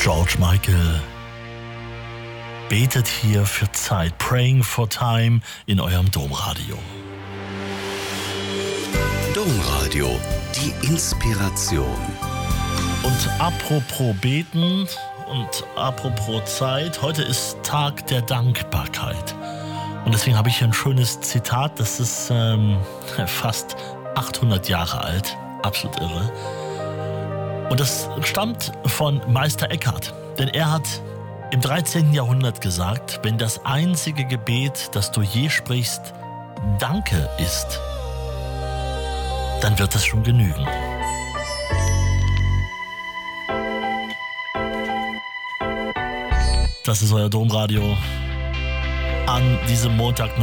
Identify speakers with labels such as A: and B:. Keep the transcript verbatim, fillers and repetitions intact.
A: George Michael betet hier für Zeit. Praying for Time in eurem Domradio.
B: Domradio, die Inspiration.
A: Und apropos beten und apropos Zeit, heute ist Tag der Dankbarkeit. Und deswegen habe ich hier ein schönes Zitat, das ist ähm, fast achthundert Jahre alt, absolut irre. Und das stammt von Meister Eckhart, denn er hat im dreizehnten Jahrhundert gesagt, wenn das einzige Gebet, das du je sprichst, Danke ist, dann wird es schon genügen. Das ist euer Domradio an diesem Montag.